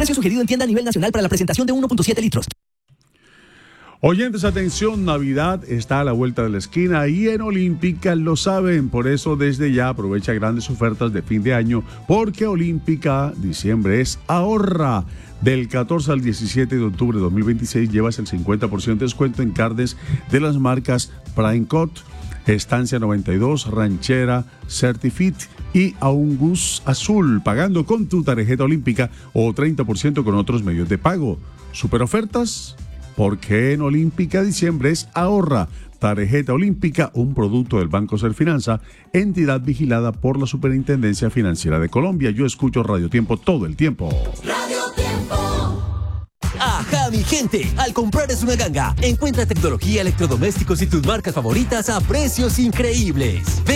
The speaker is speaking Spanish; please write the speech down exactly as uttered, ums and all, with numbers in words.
Precio sugerido en tienda a nivel nacional para la presentación de uno punto siete litros. Oyentes, atención, Navidad está a la vuelta de la esquina y en Olímpica lo saben. Por eso desde ya aprovecha grandes ofertas de fin de año, porque Olímpica diciembre es ahorra. Del catorce al diecisiete de octubre de dos mil veintiséis llevas el cincuenta por ciento de descuento en carnes de las marcas Prime Cut, Estancia noventa y dos, Ranchera, Certifit y Aungus Azul, pagando con tu tarjeta Olímpica o treinta por ciento con otros medios de pago. Super ofertas, porque en Olímpica diciembre es ahorra. Tarjeta Olímpica, un producto del Banco Serfinanza, entidad vigilada por la Superintendencia Financiera de Colombia. Yo escucho Radio Tiempo todo el tiempo. Radio Tiempo. Ajá, mi gente, al comprar Es Una Ganga, encuentra tecnología, electrodomésticos y tus marcas favoritas a precios increíbles.